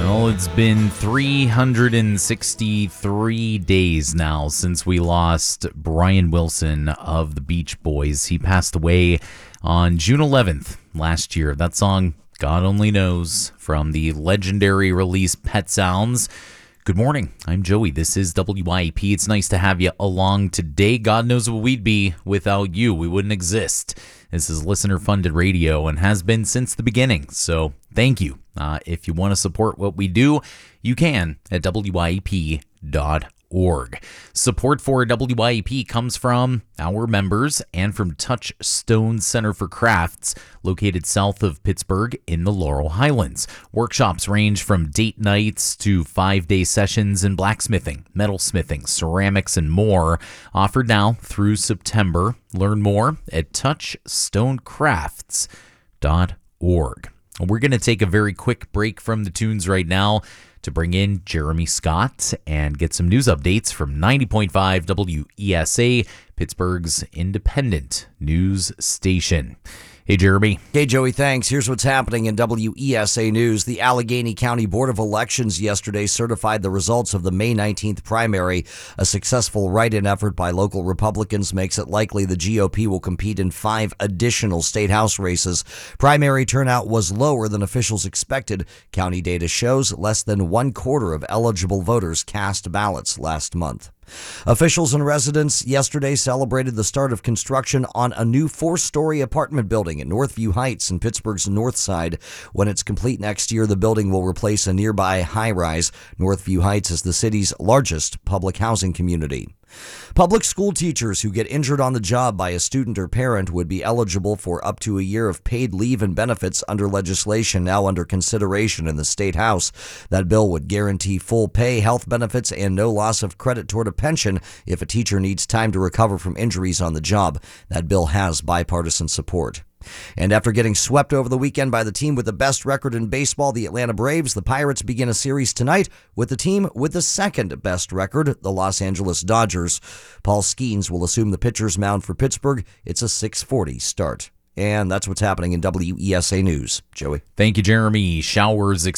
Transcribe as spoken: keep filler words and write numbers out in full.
Well, it's been three hundred sixty-three days now since we lost Brian Wilson of the Beach Boys. He passed away on June eleventh last year. That song, God Only Knows, from the legendary release Pet Sounds. Good morning. I'm Joey. This is W I E P. It's nice to have you along today. God knows what we'd be without you. We wouldn't exist. This is listener-funded radio and has been since the beginning. So thank you. Uh, if you want to support what we do, you can at W I E P dot org. Support for W I E P comes from our members and from Touchstone Center for Crafts, located south of Pittsburgh in the Laurel Highlands. Workshops range from date nights to five-day sessions in blacksmithing, metalsmithing, ceramics, and more, offered now through September. Learn more at touchstone crafts dot org. We're going to take a very quick break from the tunes right now to bring in Jeremy Scott and get some news updates from ninety point five W E S A, Pittsburgh's independent news station. Hey, Jeremy. Hey, Joey, thanks. Here's what's happening in W E S A News. The Allegheny County Board of Elections yesterday certified the results of the May nineteenth primary. A successful write-in effort by local Republicans makes it likely the G O P will compete in five additional state house races. Primary turnout was lower than officials expected. County data shows less than one quarter of eligible voters cast ballots last month. Officials and residents yesterday celebrated the start of construction on a new four-story apartment building at Northview Heights in Pittsburgh's north side. When it's complete next year, the building will replace a nearby high-rise. Northview Heights is the city's largest public housing community. Public school teachers who get injured on the job by a student or parent would be eligible for up to a year of paid leave and benefits under legislation now under consideration in the State House. That bill would guarantee full pay, health benefits, and no loss of credit toward a pension if a teacher needs time to recover from injuries on the job. That bill has bipartisan support. And after getting swept over the weekend by the team with the best record in baseball, the Atlanta Braves, the Pirates begin a series tonight with the team with the second best record, the Los Angeles Dodgers. Paul Skeens will assume the pitcher's mound for Pittsburgh. It's a six forty start. And that's what's happening in W E S A News. Joey. Thank you, Jeremy. Showers